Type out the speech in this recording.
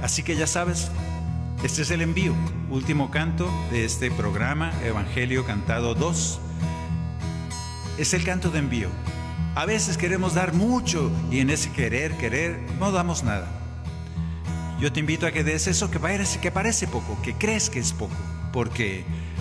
Así que ya sabes, este es el envío, último canto de este programa, Evangelio Cantado 2. Es el canto de envío. A veces queremos dar mucho y en ese querer, no damos nada. Yo te invito a que des eso que parece poco, que crees que es poco, porque